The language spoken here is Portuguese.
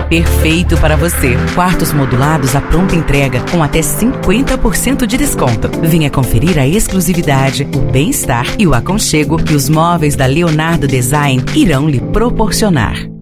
perfeito para você. Quartos modulados à pronta entrega com até 50% de desconto. Venha conferir a exclusividade, o bem-estar e o aconchego que os móveis da Leonardo Design irão lhe proporcionar.